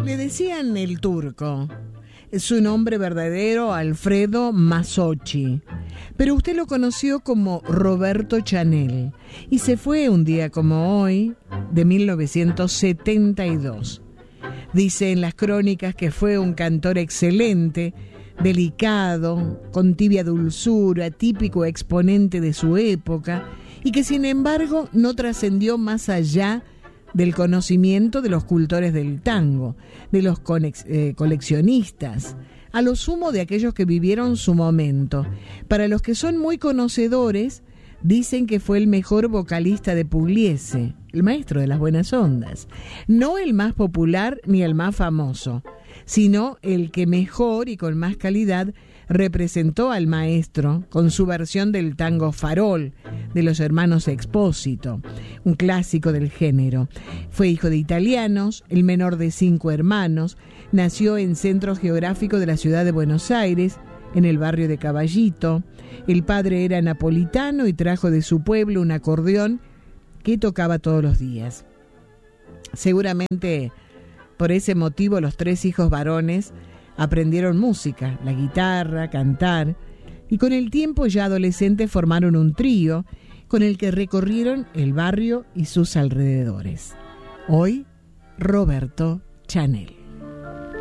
Le decían el Turco. Su nombre verdadero, Alfredo Masocchi, pero usted lo conoció como Roberto Chanel y se fue un día como hoy, de 1972. Dice en las crónicas que fue un cantor excelente, delicado, con tibia dulzura, típico exponente de su época, y que sin embargo no trascendió más allá del conocimiento de los cultores del tango, de los coleccionistas, a lo sumo de aquellos que vivieron su momento. Para los que son muy conocedores, dicen que fue el mejor vocalista de Pugliese, el maestro de las buenas ondas. No el más popular ni el más famoso, sino el que mejor y con más calidad representó al maestro con su versión del tango Farol de los hermanos Expósito, un clásico del género. Fue hijo de italianos, el menor de 5 hermanos, nació en Centro Geográfico de la ciudad de Buenos Aires, en el barrio de Caballito. El padre era napolitano y trajo de su pueblo un acordeón que tocaba todos los días. Seguramente por ese motivo los 3 hijos varones aprendieron música, la guitarra, cantar, y con el tiempo ya adolescentes formaron un trío con el que recorrieron el barrio y sus alrededores. Hoy, Roberto Chanel.